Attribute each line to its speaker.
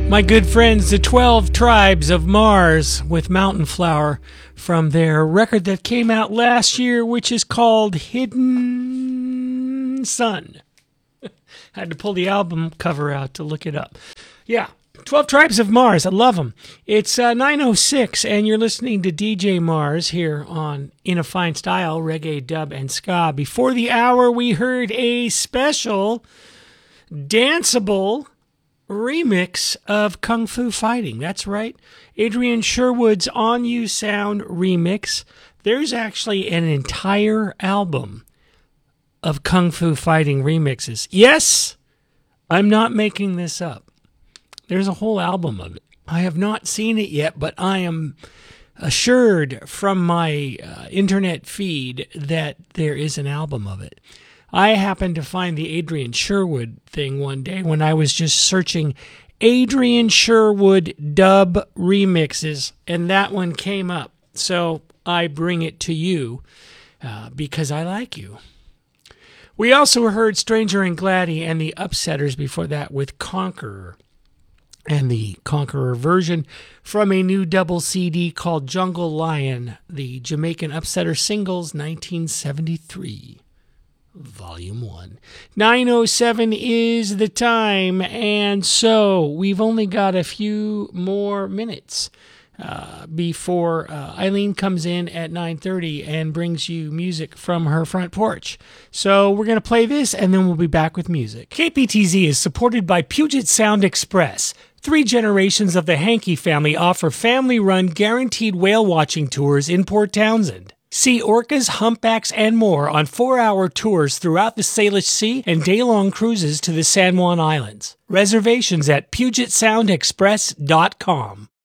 Speaker 1: My good friends, the 12 Tribes of Mars with Mountain Flower from their record that came out last year, which is called Hidden Sun. I had to pull the album cover out to look it up. Yeah, 12 Tribes of Mars. I love them. It's 9:06, and you're listening to DJ Mars here on In a Fine Style, Reggae, Dub, and Ska. Before the hour, we heard a special danceable remix of Kung Fu Fighting. That's right. Adrian Sherwood's On You Sound remix. There's actually an entire album of Kung Fu Fighting remixes. Yes, I'm not making this up. There's a whole album of it. I have not seen it yet, but I am assured from my internet feed that there is an album of it. I happened to find the Adrian Sherwood thing one day when I was just searching Adrian Sherwood dub remixes, and that one came up. So I bring it to you because I like you. We also heard Stranger and Gladdy and the Upsetters before that with Conqueror, and the Conqueror version from a new double CD called Jungle Lion, the Jamaican Upsetter Singles 1973. Volume 1. 9:07 is the time, and so we've only got a few more minutes before Eileen comes in at 9:30 and brings you music from her front porch. So we're going to play this, and then we'll be back with music. KPTZ is supported by Puget Sound Express. 3 generations of the Hankey family offer family-run guaranteed whale watching tours in Port Townsend. See orcas, humpbacks, and more on 4-hour tours throughout the Salish Sea and day-long cruises to the San Juan Islands. Reservations at PugetSoundExpress.com.